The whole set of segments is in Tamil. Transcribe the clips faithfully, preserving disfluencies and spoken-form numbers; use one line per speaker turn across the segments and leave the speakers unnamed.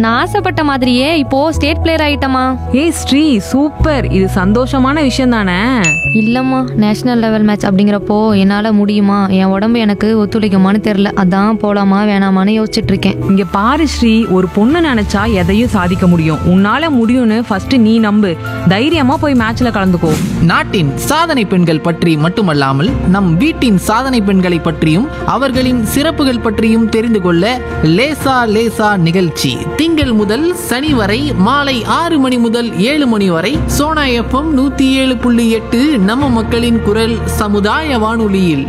நான் ஆசைப்பட்ட மாதிரியே இப்போ ஸ்டேட் பிளேயர் ஆயிட்டமா.
ஏய் ஸ்ரீ, சூப்பர். இது சந்தோஷமான விஷயம் தானே?
இல்லம்மா, நேஷனல் லெவல் மேட்ச் அப்படிங்கிறப்போ என்னால முடியுமா, என் உடம்பு எனக்கு ஒத்துழைக்குமான்னு தெரியல. அதான் போலாமா வேணாமான்னு யோசிச்சுட்டு இருக்கேன்.
இங்க பாரு ஸ்ரீ, ஒரு பொண்ணு நினைச்சா எதையும் சாதிக்க முடியும். உன்னால முடியும்னு ஃபர்ஸ்ட் நீ நம்பு. தைரியமா போய் மேட்ச்ல கலந்துக்கோ.
நாட்டின் சாதனை பெண்கள் பற்றி மட்டுமல்லாமல் நம் வீட்டின் சாதனை பெண்களை பற்றியும் அவர்களின் சிறப்புகள் பற்றியும் தெரிந்து கொள்ள லேசா லேசா நிகழ்ச்சி திங்கள் முதல் சனி வரை மாலை ஆறு மணி முதல் ஏழு மணி வரை சோனா எஃப்எம் நூத்தி ஏழு புள்ளி எட்டு நம்ம மக்களின் குரல் சமுதாய வானொலியில்.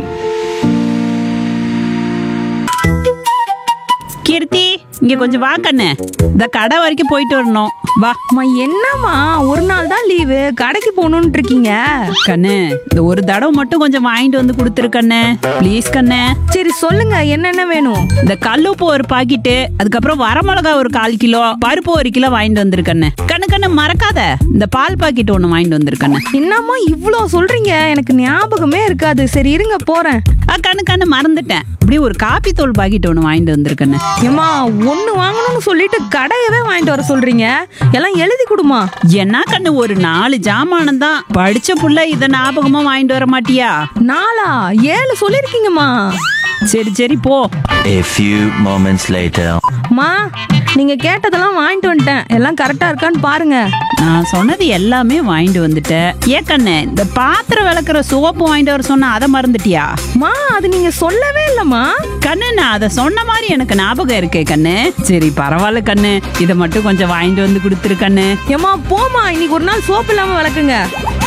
கீர்த்தி, இங்க கொஞ்சம் வா கண்ணு. இந்த கடை வரைக்கும் போயிட்டு வரணும், வா.
அம்மா என்னம்மா, ஒரு நாள் தான் லீவு, கடைக்கு போகணும்னு இருக்கீங்க?
கண்ணு, இந்த ஒரு தடவை மட்டும் கொஞ்சம் வாங்கிட்டு வந்து கொடுத்துரு கண்ணு, ப்ளீஸ் கண்ணு.
சரி சொல்லுங்க, என்னென்ன வேணும்?
இந்த கல்லுப்பு ஒரு பாக்கெட்டு, அதுக்கப்புறம் வரமிளகா ஒரு கால் கிலோ, பருப்பு ஒரு கிலோ வாங்கிட்டு வந்துரு கண்ணு. கண்ணு கண்ணு மறக்காத, இந்த பால் பாக்கெட் ஒன்று வாங்கிட்டு வந்துரு கண்ணு.
என்னம்மா இவ்வளோ சொல்றீங்க, எனக்கு ஞாபகமே இருக்காது. சரி இருங்க போறேன்.
ஆ கண்ணு கண்ணு மறந்துட்டேன். இப்படி ஒரு காப்பி தூள் பாக்கெட் ஒன்று வாங்கிட்டு வந்துரு கண்ணு.
ஏம்மா ஒண்ணு வாங்கணும்னு சொல்லிட்டு கடையவே வாங்கிட்டு வர சொல்றீங்க, எல்லாம் எழுதி கொடுமா.
என்ன கண்ணு, ஒரு நாலு ஜாமானம் தான், படிச்ச புள்ள இதை ஞாபகமா வாங்கிட்டு வர மாட்டியா?
நாலா ஏழு சொல்லிருக்கீங்கம்மா.
சரி சரி போ.
A few moments later.
மா, நீங்க கேட்டதெல்லாம் வாங்கிட்டு வந்துட்டேன், எல்லாம் கரெக்டா இருக்கான்னு பாருங்க.
நான் சொன்னது எல்லாமே வாங்கிட்டு வந்துட்டேன். ஏன் கண்ணு, இந்த பாத்திரம் விளக்குற சோப்பு வாங்கிட்டு வர சொன்ன, அதை மறந்துட்டியா?
மா அது நீங்க சொல்லவே இல்லம்மா.
கண்ணு, நான் அதை சொன்ன மாதிரி எனக்கு ஞாபகம் இருக்கே கண்ணு. சரி பரவாயில்ல கண்ணு, இதை மட்டும் கொஞ்சம் வாங்கிட்டு வந்து கொடுத்துரு கண்ணு.
ஏமா போமா, இன்னைக்கு ஒரு நாள் சோப்பு இல்லாம விளக்குங்க.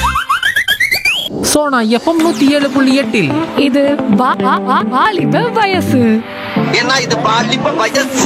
சோனா எஃப்எம் நூத்தி ஏழு புள்ளி எட்டில்
இது வா- வா- வா- வாலிப வயசு.
ஏன்னா இது பாலிப்ப வயசு.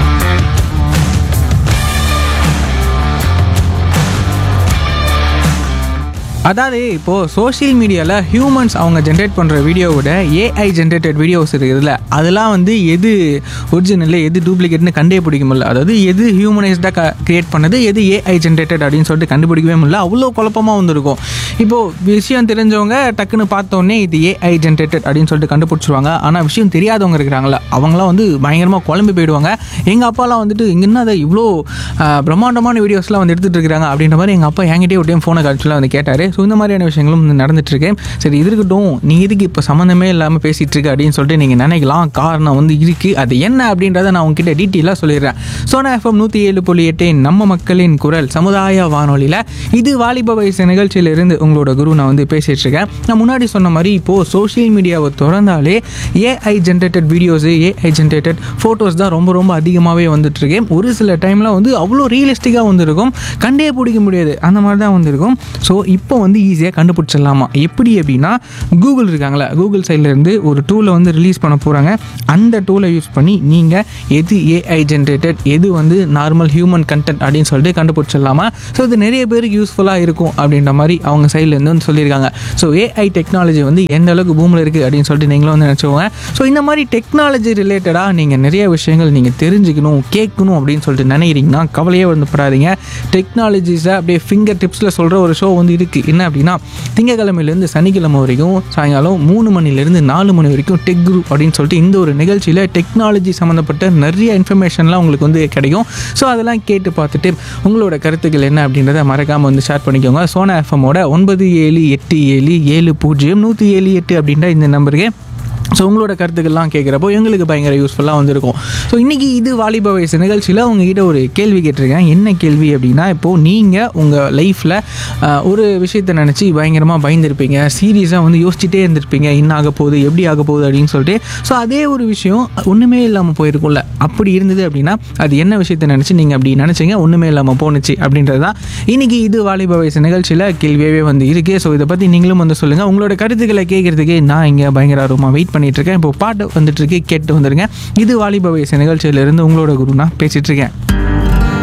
அதாவது இப்போது சோஷியல் மீடியாவில் ஹியூமன்ஸ் அவங்க ஜென்ரேட் பண்ணுற வீடியோவோட ஏஐ ஜென்ரேட்டட் வீடியோஸ் இருக்குதுல்ல, அதெல்லாம் வந்து எது ஒரிஜினல் எது டூப்ளிகேட்னு கண்டே பிடிக்க முடியல. அதாவது எது ஹியூமனைஸ்டாக க கிரியேட் பண்ணது, எது ஏஐ ஜென்ரேட்டட் அப்படின்னு சொல்லிட்டு கண்டுபிடிக்கவே முடியல. அவ்வளோ குழப்பமாக வந்துருக்கும். இப்போது விஷயம் தெரிஞ்சவங்க டக்குன்னு பார்த்தோன்னே இது ஏஐ ஜென்ரேட்டட் அப்படின்னு சொல்லிட்டு கண்டுபிடிச்சிருவாங்க. ஆனால் விஷயம் தெரியாதவங்க இருக்கிறாங்களா, அவங்களாம் வந்து பயங்கரமாக குழம்பி போயிடுவாங்க. எங்கள் அப்பாலாம் வந்துட்டு இங்கன்னா அதை இவ்வளோ பிரம்மாண்டமான வீடியோஸ்லாம் வந்து எடுத்துகிட்டு இருக்கிறாங்க அப்படின்ற மாதிரி எங்கள் அப்பா என்கிட்டே ஒரு டைம் ஃபோனை காட்சிலாம் வந்து கேட்டார். ஸோ இந்த மாதிரியான விஷயங்களும் நடந்துட்டுருக்கு. சரி இது இருக்கட்டும், நீ இதுக்கு இப்போ சம்மந்தமே இல்லாமல் பேசிகிட்டு இருக்கு அப்படின்னு சொல்லிட்டு நீங்கள் நினைக்கலாம். காரணம் வந்து இருக்குது, அது என்ன அப்படின்றத நான் உங்ககிட்ட டீட்டெயிலாக சொல்லிடுறேன். சோனா எஃப்எம் நூற்றி ஏழு புள்ளி எட்டு நம்ம மக்களின் குரல் சமுதாய வானொலியில் இது வாலிப வயசு நிகழ்ச்சியிலிருந்து உங்களோட குரு நான் வந்து பேசிகிட்டு இருக்கேன். நான் முன்னாடி சொன்ன மாதிரி இப்போது சோஷியல் மீடியாவை திறந்தாலே AI generated videos, AI generated photos தான் ரொம்ப ரொம்ப அதிகமாகவே வந்துட்டுருக்கு. ஒரு சில டைமில் வந்து அவ்வளோ ரியலிஸ்டிக்காக வந்துருக்கும், கண்டே பிடிக்க முடியாது, அந்த மாதிரி தான் வந்துருக்கும். ஸோ இப்போ வந்து ஈஸியாக கண்டுபிடிச்சிடலாமா எப்படி அப்படின்னா, கூகுள் இருக்காங்களா, கூகுள் சைட்லேருந்து ஒரு டூலை வந்து ரிலீஸ் பண்ண போகிறாங்க. அந்த டூலை யூஸ் பண்ணி நீங்கள் எது ஏஐ ஜென்ரேட்டட் எது வந்து நார்மல் ஹியூமன் கண்டென்ட் அப்படின்னு சொல்லிட்டு கண்டுபிடிச்சிடலாமா. ஸோ இது நிறைய பேருக்கு யூஸ்ஃபுல்லாக இருக்கும் அப்படின்ற மாதிரி அவங்க சைட்லேருந்து வந்து சொல்லியிருக்காங்க. ஸோ ஏஐ டெக்னாலஜி வந்து எந்த அளவுக்கு பூமில் இருக்குது அப்படின்னு சொல்லிட்டு நீங்களும் வந்து நினச்சோங்க. ஸோ இந்த மாதிரி டெக்னாலஜி ரிலேட்டடாக நீங்கள் நிறைய விஷயங்கள் நீங்கள் தெரிஞ்சுக்கணும் கேட்கணும் அப்படின்னு சொல்லிட்டு நினைக்கிறீங்கன்னா கவலையே வந்து படாதீங்க. டெக்னாலஜிஸை அப்படியே ஃபிங்கர் டிப்ஸில் சொல்கிற ஒரு ஷோ வந்து இருக்குது. என்ன அப்படின்னா, திங்கக்கிழமையிலேருந்து சனிக்கிழமை வரைக்கும் சாயங்காலம் மூணு மணிலேருந்து நாலு மணி வரைக்கும் டெக் குரூப் அப்படின்னு சொல்லிட்டு இந்த ஒரு நிகழ்ச்சியில் டெக்னாலஜி சம்மந்தப்பட்ட நிறைய இன்ஃபர்மேஷன்லாம் உங்களுக்கு வந்து கிடைக்கும். ஸோ அதெல்லாம் கேட்டு பார்த்துட்டு உங்களோட கருத்துக்கள் என்ன அப்படின்றத மறக்காமல் வந்து ஷேர் பண்ணிக்கோங்க. சோனா எஃப்எம்மோட ஒன்பது ஏழு எட்டு ஏழு ஏழு பூஜ்ஜியம் நூற்றி ஏழு எட்டு அப்படின்ற இந்த நம்பருக்கு ஸோ உங்களோட கருத்துக்கள்லாம் கேட்குறப்போ எங்களுக்கு பயங்கர யூஸ்ஃபுல்லாக வந்திருக்கும். ஸோ இன்றைக்கி இது வாலிப வயசு நிகழ்ச்சியில் உங்ககிட்ட ஒரு கேள்வி கேட்டிருக்கேன். என்ன கேள்வி அப்படின்னா, இப்போது நீங்கள் உங்கள் லைஃப்பில் ஒரு விஷயத்தை நினச்சி பயங்கரமாக பயந்துருப்பீங்க, சீரியஸாக வந்து யோசிச்சுட்டே இருந்திருப்பீங்க, என்ன ஆக போகுது எப்படி ஆக போகுது அப்படின்னு சொல்லிட்டு. ஸோ அதே ஒரு விஷயம் ஒன்றுமே இல்லாமல் போயிருக்கும்ல, அப்படி இருந்தது அப்படின்னா அது என்ன விஷயத்தை நினச்சி நீங்கள் அப்படி நினச்சிங்க ஒன்றுமே இல்லாமல் போணுச்சு அப்படின்றது தான் இன்றைக்கி இது வாலிப வயசு நிகழ்ச்சியில் கேள்வியாகவே வந்து இருக்குது. ஸோ இதை பற்றி நீங்களும் வந்து சொல்லுங்கள். உங்களோட கருத்துக்களை கேட்குறதுக்கு நான் இங்கே பயங்கர ஆர்வமாக வெயிட் பண்ணிட்டு இருக்கேன். இப்போ பாட்டு வந்துட்டு இருக்கு, கேட்டு வந்துருங்க. இது வாலிப வயசு நிகழ்ச்சியிலிருந்து உங்களோட குரு நான் பேசிட்டு இருக்கேன்.